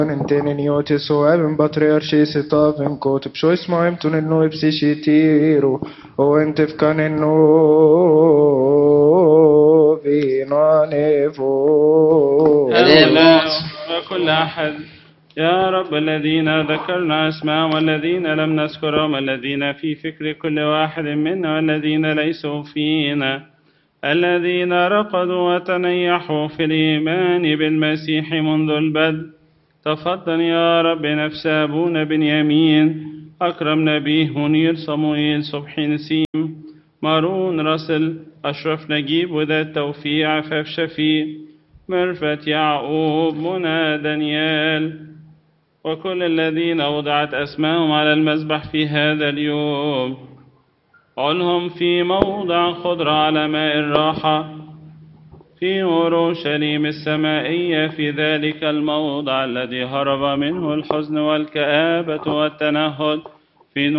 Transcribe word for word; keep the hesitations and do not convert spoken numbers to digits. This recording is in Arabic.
Intenen iotis o evem patriarchis et avem kot psois maem tunen no ipsicitiru o entef canen no vina nevo هؤلاء وكل أحد يا رب الذين ذكرنا أسماءهم والذين لم نذكرهم الذين في فكر كل واحد منا والذين ليسوا فينا الذين رقدوا وتنيحوا في الإيمان بالمسيح منذ البدء تفضل يا رب نفس أبونا بنيامين أكرم نبيه منير صموئيل صبحي نسيم مارون رسل أشرف نجيب وذا التوفيق عفاف شفيق مرفت يعقوب منى دانيال وكل الذين وضعت أسماءهم على المذبح في هذا اليوم علهم في موضع خضرة على ماء الراحة في أورشليم السمائية في ذلك الموضع الذي هرب منه الحزن والكآبة والتنهد في